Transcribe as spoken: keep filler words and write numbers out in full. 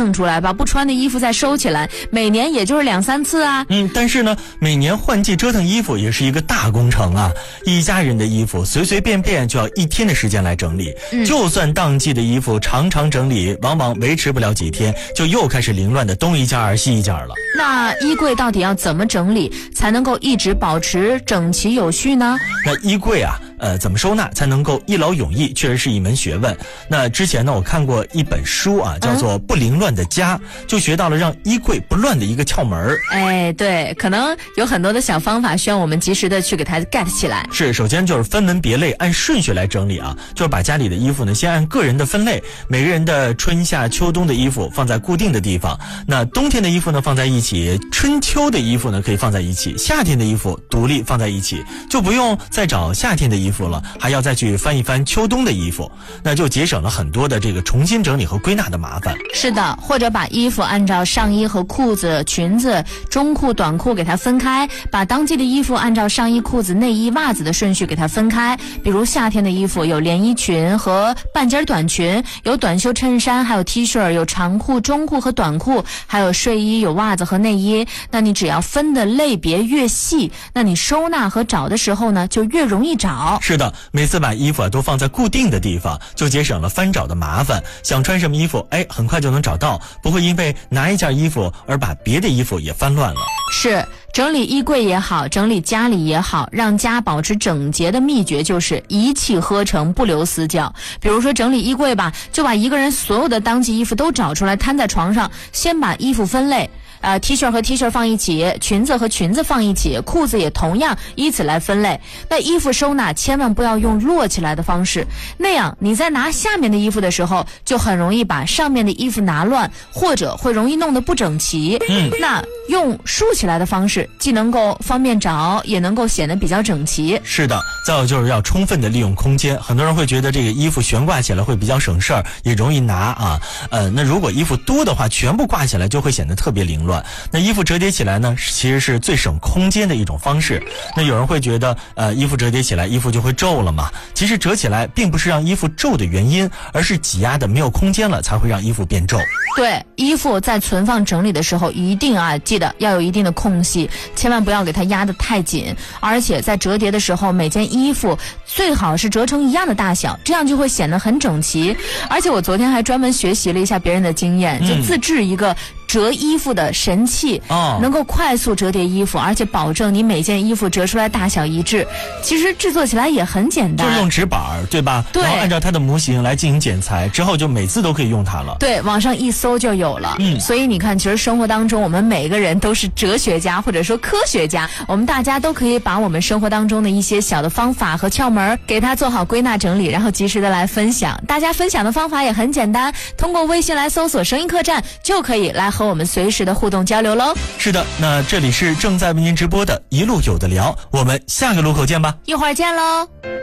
腾出来，把不穿的衣服再收起来，每年也就是两三次啊。 嗯，但是呢，每年换季折腾衣服也是一个大工程啊。一家人的衣服随随便便就要一天的时间来整理，嗯、就算当季的衣服常常整理，往往维持不了几天，就又开始凌乱的东一件儿西一件儿了。 那衣柜到底要怎么整理才能够一直保持整齐有序呢？ 那衣柜啊呃，怎么收纳才能够一劳永逸，确实是一门学问。那之前呢，我看过一本书啊，叫做《不凌乱的家》，嗯、就学到了让衣柜不乱的一个窍门。 哎，对，可能有很多的小方法需要我们及时的去给它 get 起来。 是，首先就是分门别类，按顺序来整理啊，就是把家里的衣服呢，先按个人的分类，每个人的春夏秋冬的衣服放在固定的地方。那冬天的衣服呢放在一起，春秋的衣服呢可以放在一起，夏天的衣服独立放在一起，就不用再找夏天的衣服了，还要再去翻一翻秋冬的衣服，那就节省了很多的这个重新整理和归纳的麻烦。 是的，或者把衣服按照上衣和裤子、裙子、中裤、短裤给它分开，把当季的衣服按照上衣、裤子、内衣、袜子的顺序给它分开。比如夏天的衣服有连衣裙和半截短裙，有短袖衬衫，还有 T 恤，有长裤、中裤和短裤，还有睡衣，有袜子和内衣。那你只要分的类别越细，那你收纳和找的时候呢就越容易找。 是的，每次把衣服啊都放在固定的地方，就节省了翻找的麻烦。想穿什么衣服，哎，很快就能找到，不会因为拿一件衣服而把别的衣服也翻乱了。 是，整理衣柜也好，整理家里也好，让家保持整洁的秘诀就是一气呵成，不留死角。比如说整理衣柜吧，就把一个人所有的当季衣服都找出来，摊在床上，先把衣服分类。呃 T 恤和 T 恤放一起，裙子和裙子放一起，裤子也同样依此来分类。那衣服收纳千万不要用摞起来的方式，那样你在拿下面的衣服的时候就很容易把上面的衣服拿乱，或者会容易弄得不整齐。嗯，那用竖起来的方式既能够方便找，也能够显得比较整齐。 是的，再有就是要充分的利用空间。很多人会觉得这个衣服悬挂起来会比较省事儿，也容易拿啊。呃，那如果衣服多的话，全部挂起来就会显得特别凌乱。那衣服折叠起来呢，其实是最省空间的一种方式。那有人会觉得呃，衣服折叠起来衣服就会皱了嘛，其实折起来并不是让衣服皱的原因，而是挤压的没有空间了才会让衣服变皱。 对，衣服在存放整理的时候一定啊记得要有一定的空隙，千万不要给它压得太紧，而且在折叠的时候每件衣服最好是折成一样的大小，这样就会显得很整齐。而且我昨天还专门学习了一下别人的经验，就自制一个折衣服的神器，哦，能够快速折叠衣服，而且保证你每件衣服折出来大小一致。其实制作起来也很简单， 就是用纸板，对吧？对，然后按照它的模型来进行剪裁，之后就每次都可以用它了。 对，网上一搜就有了。嗯，所以你看，其实生活当中我们每个人都是哲学家或者说科学家，我们大家都可以把我们生活当中的一些小的方法和窍门给它做好归纳整理，然后及时的来分享。大家分享的方法也很简单，通过微信来搜索声音客栈就可以来和我们随时的互动交流喽。 是的，那这里是正在为您直播的一路有的聊，我们下个路口见吧， 一会儿见喽。